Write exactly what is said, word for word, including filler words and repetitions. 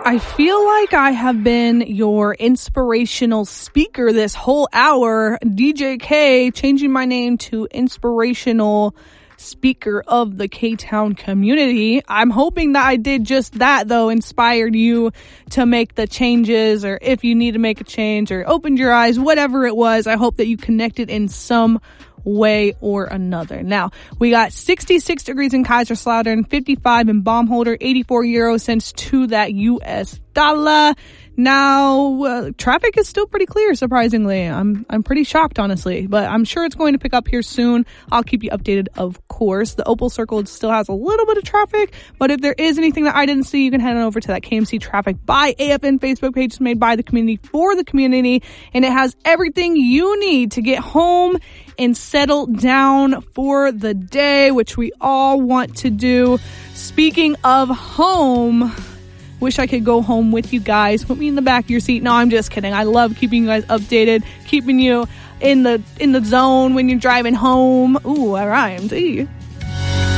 I feel like I have been your inspirational speaker this whole hour. D J K, changing my name to inspirational speaker of the K-Town community. I'm hoping that I did just that, though, inspired you to make the changes, or if you need to make a change or opened your eyes, whatever it was. I hope that you connected in some way or another. Now, we got sixty-six degrees in Kaiserslautern, fifty-five in Baumholder, eighty-four euro cents to that U S dollar. Now, uh, traffic is still pretty clear, surprisingly. I'm I'm pretty shocked, honestly, but I'm sure it's going to pick up here soon. I'll keep you updated, of course. The Opal Circle still has a little bit of traffic, but if there is anything that I didn't see, you can head on over to that K M C Traffic by A F N Facebook page. It's made by the community for the community, and it has everything you need to get home and settle down for the day, which we all want to do. Speaking of home, wish I could go home with you guys. Put me in the back of your seat. No, I'm just kidding. I love keeping you guys updated, keeping you in the in the zone when you're driving home. Ooh, I rhymed. Eee.